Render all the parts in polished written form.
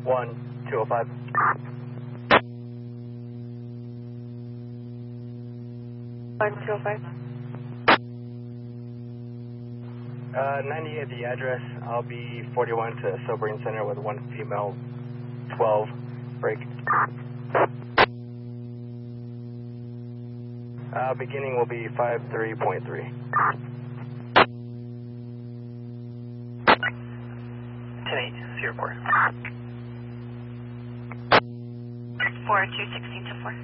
1205. 1205. 90 at the address. I'll be 41 to Sobering Center with one female 12 break. Beginning will be 53.3. 10-8, 04. 4216 to 4.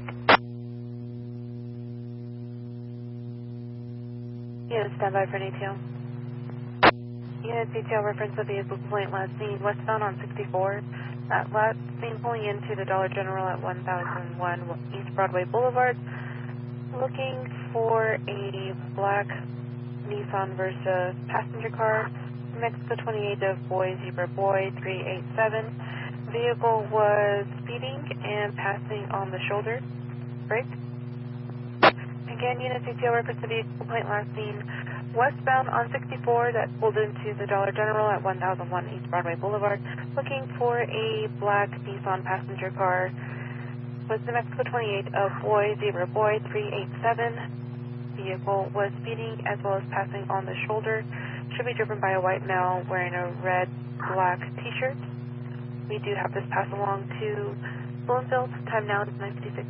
Unit standby for an ATL. Unit ATL reference of vehicle complaint last seen westbound on 64. Last seen pulling into the Dollar General at 1001 East Broadway Boulevard. Looking for a black Nissan Versa passenger car. Mexico 28 of Boy Zebra Boy 387. Vehicle was speeding and passing on the shoulder. Brake. Again, Unit ATL reference of vehicle complaint last seen westbound on 64 that pulled into the Dollar General at 1001 East Broadway Boulevard. Looking for a black Nissan passenger car. Was the Mexico 28 of Boy Zebra Boy 387. Vehicle was speeding as well as passing on the shoulder. Should be driven by a white male wearing a red-black t-shirt. We do have this pass along to Bloomfield. Time now is 9:56.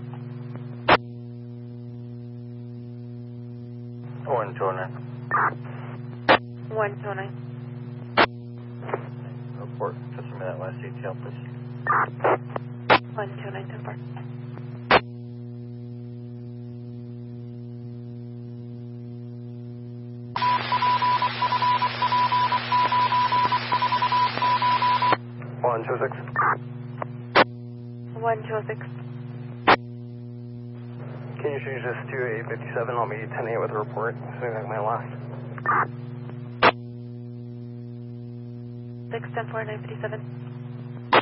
129. 129. Report. Customer that last ATL, please. 129 so far. One, 206. 1206. Can you change this to 857? I'll meet 10-8 with a report. Something like my last. 610-4, 957.